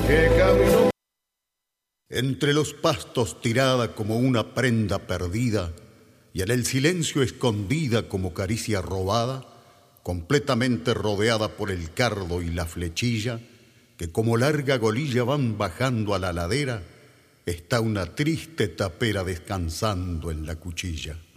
que caminó. Entre los pastos tirada como una prenda perdida y en el silencio escondida como caricia robada, completamente rodeada por el cardo y la flechilla, que como larga golilla van bajando a la ladera, está una triste tapera descansando en la cuchilla.